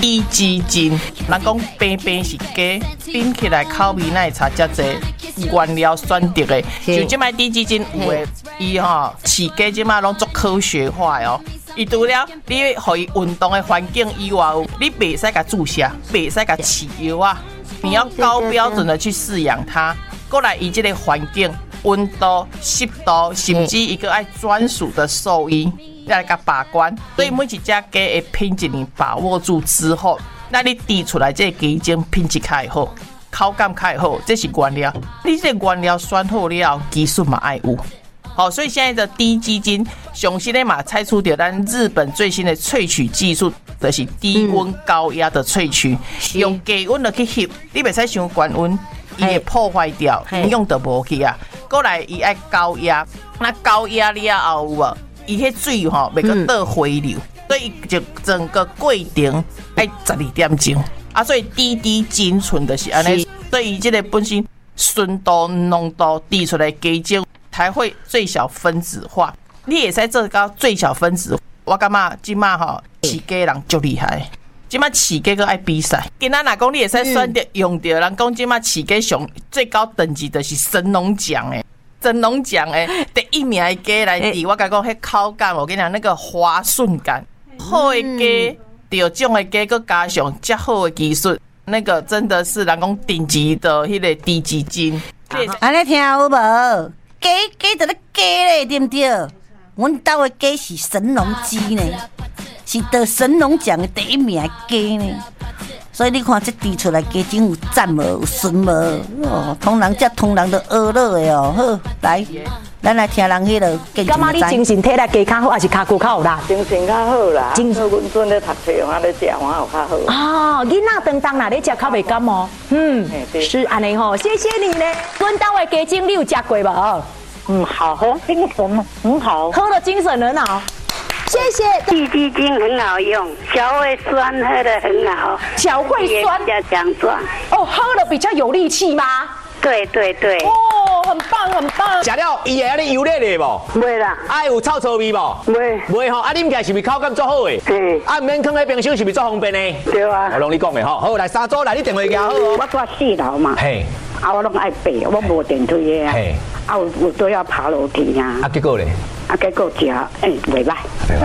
低基金，人讲平平是假，冰起来口味那会差遮济，原料选择的，像即摆低基金有的，伊吼饲鸡即摆拢做科学化的哦。伊除了你互伊运动的环境以外，你袂使甲注射，袂使甲饲药啊，你要高标准的去饲养它。过来，伊这个环境、温度、湿度，甚至一个爱专属的兽医来甲把关。所以每一只鸡的品质你把握住之后，那你滴出来这个鸡精品质较会好，口感较会好，这是原料。你这个原料选好了，技术嘛爱有。好，所以现在的低基金，上新的嘛猜出到咱日本最新的萃取技术，就是低温高压的萃取，用低温的去翕，你袂使伤高温，伊会破坏掉，营养就无去啊。过来伊爱高压，那高压了后有无？伊迄水吼袂个倒回流，所以就整个过程爱12点钟啊，所以低精纯的是安尼，所以伊这个本身纯度、浓度滴出来鸡精。才会最小分子化，你也使做到最小分子。我感觉即马吼饲鸡人足厉害，即马饲鸡个爱比赛。今仔若讲你也使选择用到，人讲即马饲鸡上最高等级的是神农奖诶，神农奖诶第一名的鸡来比。我甲讲迄口感，我跟你讲那个滑顺感，好的鸡，着种的鸡，佮加上较好的技术，那个真的是人讲顶级的迄个低基金。 安尼听有无？鸡在咧鸡咧，对不对？阮家的鸡是神农鸡呢，是得神农奖的第一名的鸡呢。所以你看这滴出来鸡精有赞无，有纯无？哦，通人才通人都学了的哦。好，来，咱来听人迄个。 感觉你精神体力加较好，还是骹骨较有力？ 精神较好啦。精神阮阵咧读册，我咧食，我有较好。 哦，囡仔当啦，你食较袂感冒。是安尼吼，谢谢你呢。阮单位鸡精你有食过无？ 好喝，精神很好， 喝了精神很好。谢谢。 低基精很好用，调味酸喝的很好， 调味酸比较强壮。 哦，喝了比较有力气吗？ 对对对。 哦，很棒很棒。 食了伊会安尼油腻的无？ 袂啦。 啊有臭臭味无？袂吼。啊啉起来是毋是口感足好的？ 对。 啊毋免放喺冰箱是毋是足方便的？ 对啊。 我拢你讲的吼。好，来三组来，你电话拿好哦。 我住4楼嘛。嘿。啊，我拢爱爬，我无电梯的啊。嘿。啊有都要爬楼梯啊。啊结果咧？ 啊结果食袂歹。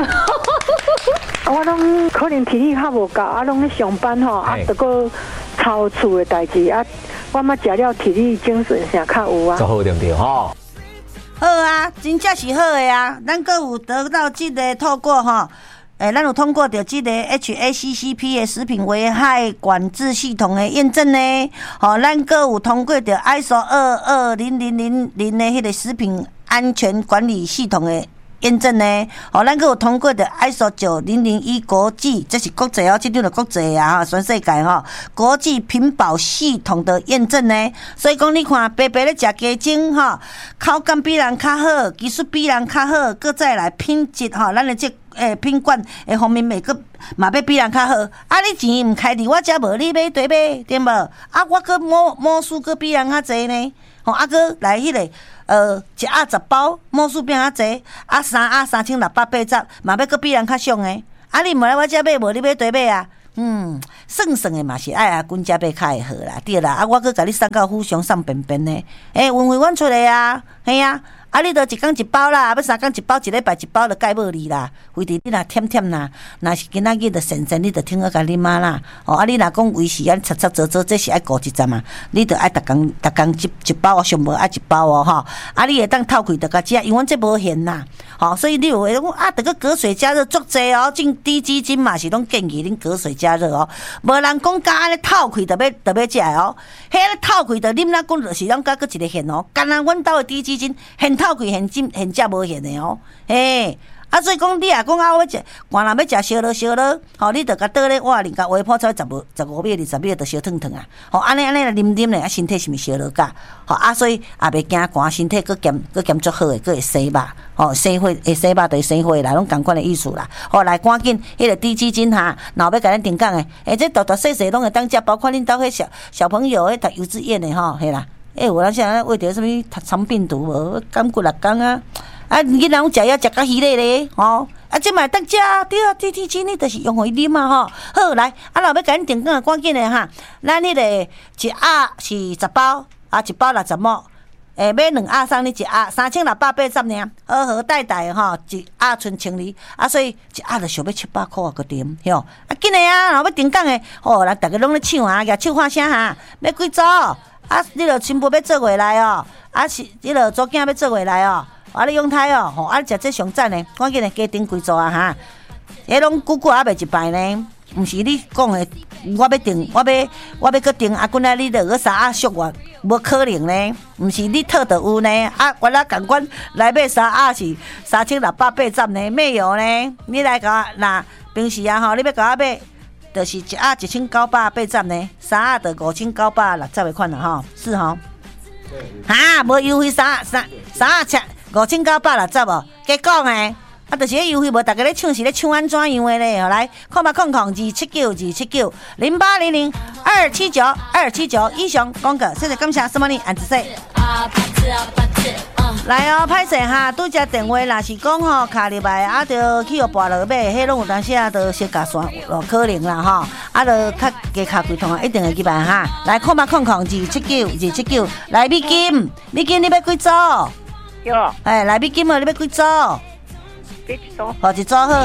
我拢可能体力较无够，啊拢咧上班吼，啊得个操厝的代志啊。我嘛食了，体力精神啥较有啊。 做好对不对吼？ 好啊，真正是好的啊！咱阁有得到这个透过吼，咱有通过着这个 HACCP 的食品危害管制系统的验证呢。吼，咱阁有通过着 ISO 22000的迄个食品安全管理系统的验证呢，咱阁有通过的 ISO 9001国际，这是国际哦，这张就国际啊，全世界国际品保系统的验证呢。所以讲，你看白白咧食鸡精口感比人较好，技术比人较好，搁再来品质咱的这品管的方面，嘛要比人较好。啊，你钱唔开伫我遮无，你买对买对无？啊，我搁模数搁比人较济呢。啊，搁来迄个一盒10包，模数变较济，啊3盒3680，嘛要搁比人较俗诶。啊，你无来我遮买无？你买对买啊？算的嘛是爱啊，阮遮买较会好啦，对啦。啊，我搁甲你送到府上送便便呢。运费阮出来啊，嘿啊。啊，你都一天一包啦，要3天一包，一礼拜一包就解无你啦。为伫你若忝啦，若是今仔日就神，你就听我甲你妈啦。啊，你若讲维持安擦做，这是爱顾一阵嘛。你着爱逐工一包哦，上无爱一包哦，啊，你会当透开着甲食，因为阮这无限啦。所以你有会讲啊，得个隔水加热足济哦，进低基金嘛是拢建议恁隔水加热哦。无人讲甲安尼透开着要食哦，迄个透开着啉啦，讲就是拢甲佫一个限哦。干那阮兜的低基金限透开限食无限的哦，所以讲你也讲啊，我食，原来要食烧落，你着甲倒咧碗里，甲微波才15秒、20秒就烧烫烫啊，安尼来啉咧，身体是毋是烧落甲？所以也袂惊寒，身体佫减足好诶，佫会洗肉，洗血会洗肉就洗血啦，拢同款的意思啦。来赶紧，迄个低基金若要甲咱定讲诶，这大细拢会当食，包括恁兜迄小朋友读幼稚园诶嘿啦。有人现在为着什么肠病毒无？感骨6天啊！啊，囡仔拢食要食甲稀咧咧， 啊，即摆当食对啊，天气你就是用互伊啉啊吼。好来，啊，若要甲恁订购，赶紧的哈。咱迄个一盒是10包，啊，一包60毛。买2盒送你1盒，3680尔，好好代代吼，一盒剩1000啊，所以一盒就想要700块啊，个点，吼。啊，紧诶啊，若要订购诶，哦，来，逐个拢咧抢啊，举手喊声哈，要几组？啊，你著新妇要做回来哦，啊是，你著祖囝要做回来哦，啊你用胎哦，吼，啊食这上赞诶，赶紧诶加订几组啊哈，迄拢久还袂一摆呢，毋是你讲诶，我要订，我要搁订，啊，滚来你著搁3盒俗我，无可能呢，毋是你套就有呢，啊，原来共款来买3盒是3680呢，没有呢，你来甲我若平时啊吼，你要甲我买。就是1盒1980呢，3盒就5960的款啦吼，是吼。哈，无优惠3盒5960哦，加讲诶，啊，就是迄优惠无，大家咧抢是咧抢安怎样诶咧？来，279279279 0800279279以上广告，谢谢感谢什么呢？安子说。来哦，歹势哈，拄只电话若是讲吼卡入来，啊，着去互拨落买，迄拢有当时啊，着小加算可能啦吼，啊，着较加卡几通啊，一定会入来哈。来，279279279，来美金你要几组？ 有。 哎，来美金哦，你要几组？ 几组？ 好，一组好。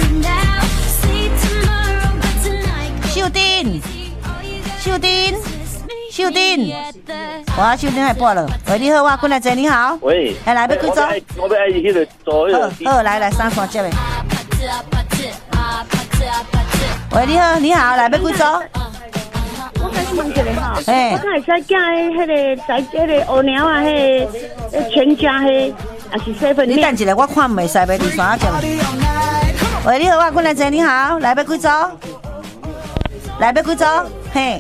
秀丁，我秀丁还拨了。喂，你好，我过来坐，你好。 喂， 来要几组？ 我要爱迄个做迄个。好，来3三接的。喂，你好，来要几组？ 我开始问一下哈， 我看会使寄迄个在迄个乌鸟啊，迄全家迄，还是7-Eleven。 你等一下，我看袂使买2三接。喂，你好，我过来坐，你好，来要几组？嘿。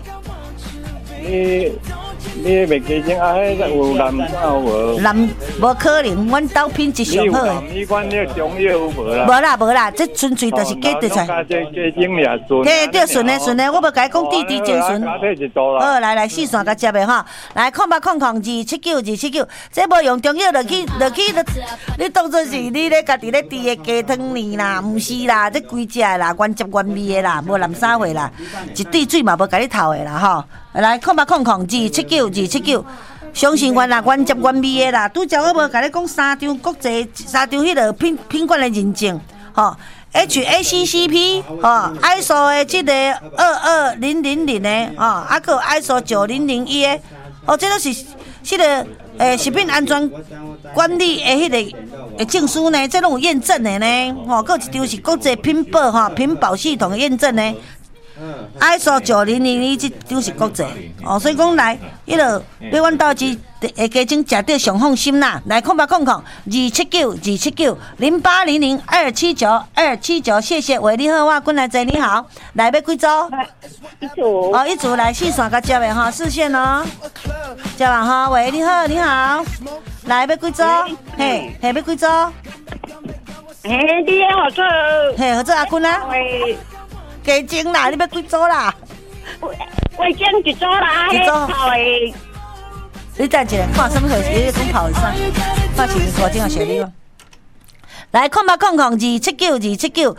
你袂记清啊？迄有蓝有无？ 蓝无可能，阮兜品质上好诶。 你管你中药有无啦？ 无啦，这纯粹就是假的出。 加精俩顺。 嘿，对，顺诶。我无甲你讲滴精顺。好，来4线甲接诶吼。来0800279279，这无用中药落去，你当作是你咧家己咧滴诶鸡汤呢啦，毋是啦，这规只诶啦，原汁原味诶啦，无蓝啥货啦，一滴水嘛无甲你透诶啦吼。来0800279279，相信原汁原味的啦。拄则我无甲你讲3张国际3张迄个品管的认证，吼 HACCP 吼 ISO 的即个22000的，吼啊个 ISO 9001的，哦，这都是迄个食品安全管理的迄个证书呢，这拢有验证的呢，吼，还有一张是国际品保吼品保系统的验证呢。ISO 9001这张是国际哦，所以讲来，迄落买阮兜只会加种食着上放心啦。来0800279279 0800279279，谢谢。喂，你好，我滚来坐，你好，来要几组？ 一组。 哦，一组来4线甲接的哈，4线哦，接完哈。喂，你好，来要几组？嘿，要几组？ 嘿，你好做。 嘿，合作阿坤啊。加精啦，你要几组啦？ 味精一组啦，迄泡的。 你等一下，看什么回事？你讲泡的啥？看是味精还是你？来0800279279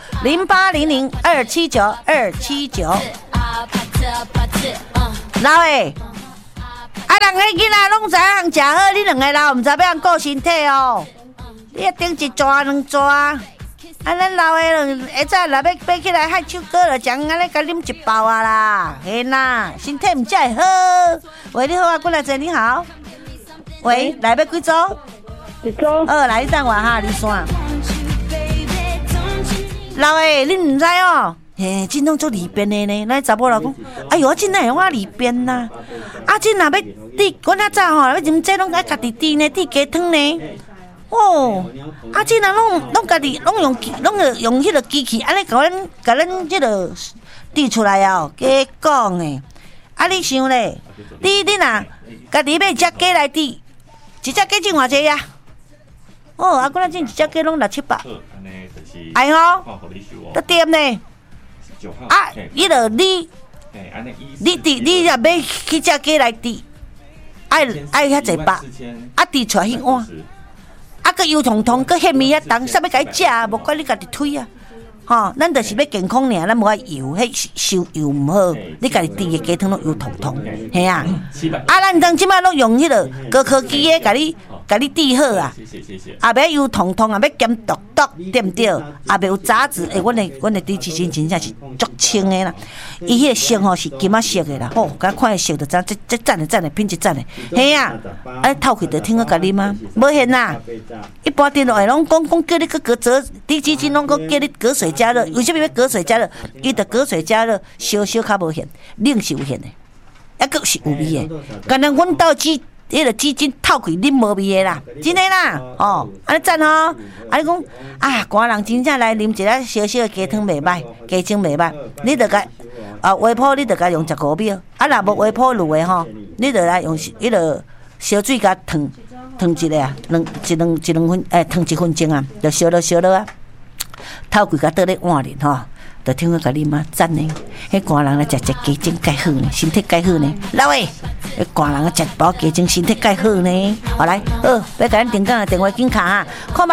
0800279279。老诶，啊，人个囡仔拢知影食好，你两个老唔知要按顾身体哦。你一顶一抓2抓。啊，咱老的会早若要爬起来海手哥了，将安尼甲啉1包啊啦，嘿啦，身体毋才会好。喂，你好啊，过来坐，你好。喂，来要几组？ 一组。 来你等我哈，你线。老的，你毋知哦？嘿，真拢做里边的呢。咱查某老公，哎呦，我真会用啊里边呐。啊，真若要滴，我较早吼，要啉这拢爱家己滴呢，滴鸡汤呢。哦，啊，这人拢家己拢用迄个机器，安尼甲咱迄个滴出来哦。加讲诶，啊，你想咧，你若家己买只鸡来滴，一只鸡挣偌济呀？哦，啊，我那挣一只鸡拢600-700，哎吼，得点呢？啊，迄个你若买去只鸡来滴，爱遐济百，啊，滴出来迄碗。啊， 个油彤彤，个咸味啊重，啥物甲伊食啊？无管你家己推啊！吼，咱就是要健康尔，咱无爱油，迄烧油毋好。你家己煮的鸡汤拢油彤彤，嘿啊！咱当即摆拢用迄个高科技的，甲你煮好啊！也袂油彤彤，也袂咸笃笃，对毋对？也袂有杂质。阮的猪蹄筋真正是足清的啦。伊迄个色吼是金仔色的啦，吼，甲看伊色就知，这赞的，品质赞的，嘿啊！透气就听我甲啉啊，无现啦。一般电话拢讲叫你去隔猪蹄筋，拢讲叫你隔水加热，为什么要隔水加热？伊着隔水加热，烧较无咸，冷是有咸的，抑佫是有味的。干那阮兜迄个鸡精透气，啉无味的啦，真的啦，哦，安尼赞哦。啊，你讲啊，寒人真正来啉一下小小的鸡汤袂歹，鸡精袂歹，你着甲微波，你着甲用15秒。啊，若无微波炉的吼，你着来用迄个烧水甲烫一下啊，两分，烫1分钟啊，就烧落啊。透气甲倒咧碗里吼，就听我甲你妈赞呢。迄寒人来食鸡精介好呢，身体介好呢。老诶，迄寒人食包鸡精，身体介好呢。好来，要甲咱定岗的电话紧卡哈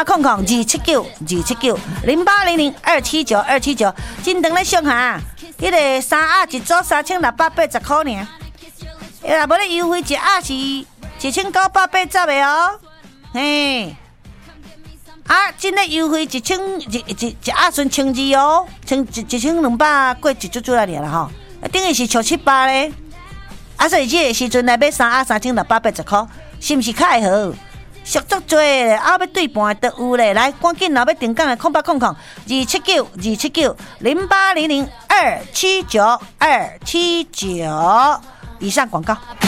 ，0800-279-279，0800-279-279。真长咧上下，迄个3鸭一组3680块尔。若无咧优惠，一鸭是1980的哦，嘿。啊，真诶优惠一鸭剩1200哦，1200过一足啊尔啦吼，等于是700咧。啊，所以这个时阵来买3鸭3680块，是毋是较会好？俗足多咧，啊要对半都有咧，来赶紧若要订购的0800-279-279，0800-279-279。以上广告。